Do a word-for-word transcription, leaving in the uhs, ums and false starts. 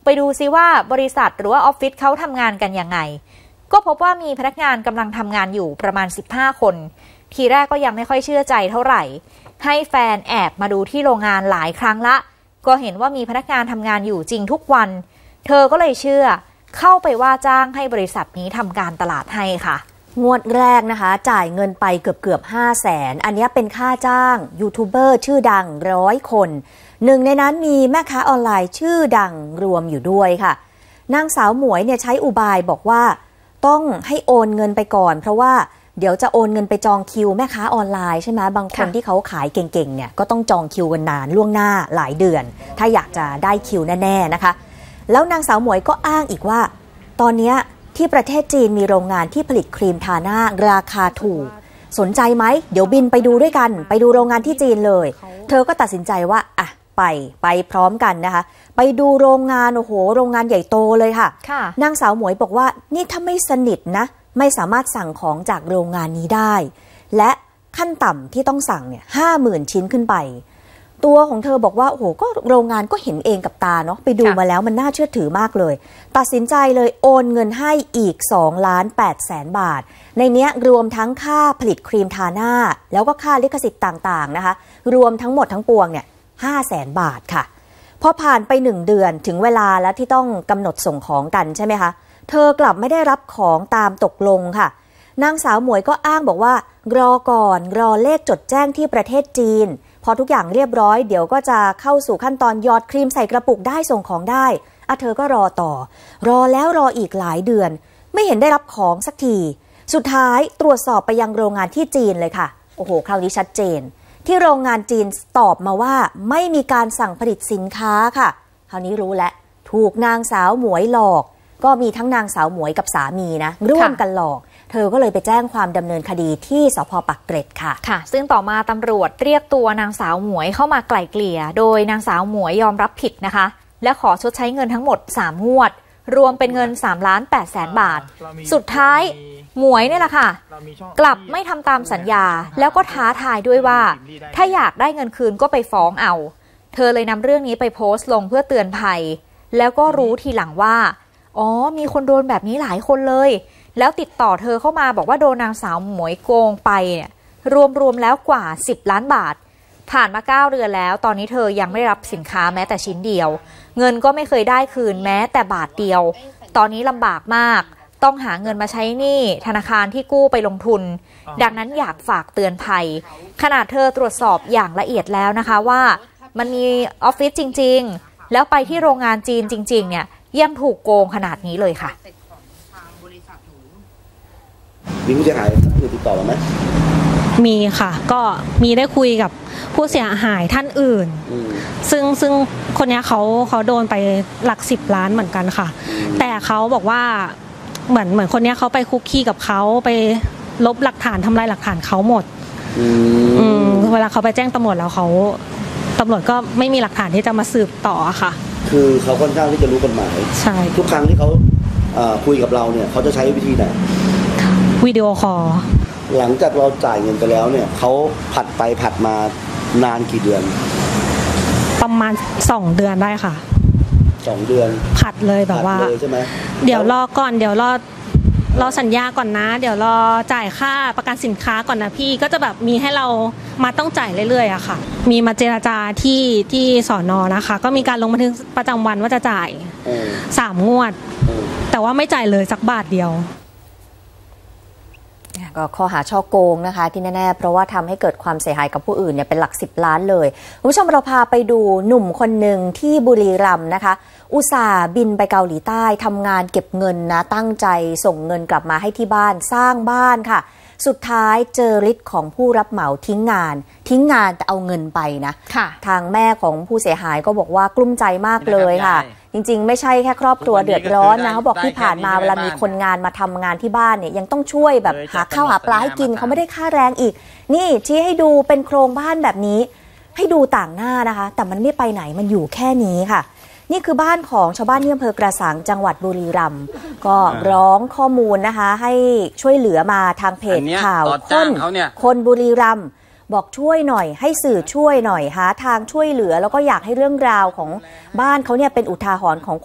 ไปดูซิว่าบริษัทหรือว่าออฟฟิศเขาทำงานกันยังไงก็พบว่ามีพนักงานกำลังทำงานอยู่ประมาณสิบห้าคนทีแรกก็ยังไม่ค่อยเชื่อใจเท่าไหร่ให้แฟนแอบมาดูที่โรงงานหลายครั้งละก็เห็นว่ามีพนักงานทำงานอยู่จริงทุกวันเธอก็เลยเชื่อเข้าไปว่าจ้างให้บริษัทนี้ทำการตลาดให้ค่ะงวดแรกนะคะจ่ายเงินไปเกือบเกือบห้าแสนอันนี้เป็นค่าจ้างยูทูบเบอร์ชื่อดังร้อยคนหนึ่งในนั้นมีแม่ค้าออนไลน์ชื่อดังรวมอยู่ด้วยค่ะนางสาวหมวยเนี่ยใช้อุบายบอกว่าต้องให้โอนเงินไปก่อนเพราะว่าเดี๋ยวจะโอนเงินไปจองคิวแม่ค้าออนไลน์ใช่ไหมบางคนที่เขาขายเก่งๆเนี่ยก็ต้องจองคิวกันนานล่วงหน้าหลายเดือนถ้าอยากจะได้คิวแน่ๆนะคะแล้วนางสาวหมวยก็อ้างอีกว่าตอนนี้ที่ประเทศจีนมีโรงงานที่ผลิตครีมทาหน้าราคาถูกสนใจไหมเดี๋ยวบินไปดูด้วยกันไปดูโรงงานที่จีนเลยเธอก็ตัดสินใจว่าอ่ะไปไปพร้อมกันนะคะไปดูโรงงานโอ้โหโรงงานใหญ่โตเลยค่ะนางสาวหมวยบอกว่านี่ถ้าไม่สนิทนะไม่สามารถสั่งของจากโรงงานนี้ได้และขั้นต่ำที่ต้องสั่งเนี่ยห้าหมื่นชิ้นขึ้นไปตัวของเธอบอกว่าโอ้โหก็โรงงานก็เห็นเองกับตาเนาะไปดูมาแล้วมันน่าเชื่อถือมากเลยตัดสินใจเลยโอนเงินให้อีกสองล้านแปดแสนบาทในเนี้ยรวมทั้งค่าผลิตครีมทาหน้าแล้วก็ค่าลิขสิทธิ์ต่างๆนะคะรวมทั้งหมดทั้งปวงเนี่ยห้าแสนบาทค่ะพอผ่านไปหนึ่งเดือนถึงเวลาแล้วที่ต้องกำหนดส่งของกันใช่ไหมคะเธอกลับไม่ได้รับของตามตกลงค่ะนางสาวหมวยก็อ้างบอกว่ารอก่อนรอเลขจดแจ้งที่ประเทศจีนพอทุกอย่างเรียบร้อยเดี๋ยวก็จะเข้าสู่ขั้นตอนหยอดครีมใส่กระปุกได้ส่งของได้อ่ะเธอก็รอต่อรอแล้วรออีกหลายเดือนไม่เห็นได้รับของสักทีสุดท้ายตรวจสอบไปยังโรงงานที่จีนเลยค่ะโอ้โหคราวนี้ชัดเจนที่โรงงานจีนตอบมาว่าไม่มีการสั่งผลิตสินค้าค่ะคราวนี้รู้แล้วถูกนางสาวหมวยหลอกก็มีทั้งนางสาวหมวยกับสามีนะร่วมกันหลอกเธอก็เลยไปแจ้งความดำเนินคดีที่สภ.ปากเกร็ดค่ะค่ะซึ่งต่อมาตำรวจเรียกตัวนางสาวหมวยเข้ามาไกล่เกลี่ยโดยนางสาวหมวยยอมรับผิดนะคะและขอชดใช้เงินทั้งหมดสามงวดรวมเป็นเงินสามล้านแปดแสนบาทสุดท้ายหมวยเนี่ยแหละค่ะกลับไม่ทำตามสัญญาแล้วก็ท้าทายด้วยว่าถ้าอยากได้เงินคืนก็ไปฟ้องเอาเธอเลยนำเรื่องนี้ไปโพสต์ลงเพื่อเตือนภัยแล้วก็รู้ทีหลังว่าอ๋อมีคนโดนแบบนี้หลายคนเลยแล้วติดต่อเธอเข้ามาบอกว่าโดนนางสาวหมวยโกงไปเนี่ยรวมๆแล้วกว่าสิบล้านบาทผ่านมาเก้าเดือนแล้วตอนนี้เธอยังไม่รับสินค้าแม้แต่ชิ้นเดียวเงินก็ไม่เคยได้คืนแม้แต่บาทเดียวตอนนี้ลำบากมากต้องหาเงินมาใช้หนี้ธนาคารที่กู้ไปลงทุนดังนั้นอยากฝากเตือนภัยขนาดเธอตรวจสอบอย่างละเอียดแล้วนะคะว่ามันมีออฟฟิศจริงๆแล้วไปที่โรงงานจีนจริงๆเนี่ยยังถูกโกงขนาดนี้เลยค่ะมีผู้เสียหายคือติดต่อมาไหมมีค่ะก็มีได้คุยกับผู้เสียหายท่านอื่นซึ่งซึ่งคนนี้เขาเขาโดนไปหลักสิบล้านเหมือนกันค่ะแต่เขาบอกว่าเหมือนเหมือนคนนี้เขาไปคุกคีกับเขาไปลบหลักฐานทำลายหลักฐานเขาหมดเวลาเขาไปแจ้งตำรวจแล้วเขาตำรวจก็ไม่มีหลักฐานที่จะมาสืบต่อค่ะคือเขาค่อนข้างที่จะรู้กฎหมายใช่ทุกครั้งที่เขาคุยกับเราเนี่ยเขาจะใช้วิธีไหนวิดีโอคอลหลังจากเราจ่ายเงินไปแล้วเนี่ยเขาผัดไปผัดมานานกี่เดือนประมาณสองเดือนได้ค่ะสองเดือนผัดเลยแบบว่าใช่ไหมเดี๋ยวรอก่อนเดี๋ยวรอรอสัญญาก่อนนะเดี๋ยวรอจ่ายค่าประกันสินค้าก่อนนะพี่ก็จะแบบมีให้เรามาต้องจ่ายเรื่อยๆอะค่ะมีมาเจรจาที่ที่สน.นะคะก็มีการลงบันทึกประจำวันว่าจะจ่ายสามงวดแต่ว่าไม่จ่ายเลยสักบาทเดียวก็ข้อหาช่อโกงนะคะที่แน่ๆเพราะว่าทำให้เกิดความเสียหายกับผู้อื่นเนี่ยเป็นหลักสิบล้านเลยคุณผู้ชมเราพาไปดูหนุ่มคนหนึ่งที่บุรีรัมย์นะคะอุตส่าห์บินไปเกาหลีใต้ทำงานเก็บเงินนะตั้งใจส่งเงินกลับมาให้ที่บ้านสร้างบ้านค่ะสุดท้ายเจอฤทธิ์ของผู้รับเหมาทิ้งงานทิ้งงานแต่เอาเงินไปนะทางแม่ของผู้เสียหายก็บอกว่ากลุ้มใจมากเลยค่ะจริงๆไม่ใช่แค่ครอบครัวเดือดร้อนนะเขาบอกที่ผ่านมาเวลามีคนงานมาทำงานที่บ้านเนี่ยยังต้องช่วยแบบหาข้าวหาปลาให้กินเขาไม่ได้ค่าแรงอีกนี่ชี้ให้ดูเป็นโครงบ้านแบบนี้ให้ดูต่างหน้านะคะแต่มันไม่ไปไหนมันอยู่แค่นี้ค่ะนี่คือบ้านของชาวบ้านที่อำเภอกระสังจังหวัดบุรีรัมย์ก็ร้องข้อมูลนะคะให้ช่วยเหลือมาทางเพจข่าวคนคนบุรีรัมย์บอกช่วยหน่อยให้สื่อช่วยหน่อยหาทางช่วยเหลือแล้วก็อยากให้เรื่องราวของบ้านเขาเนี่ยเป็นอุทาหรณ์ของ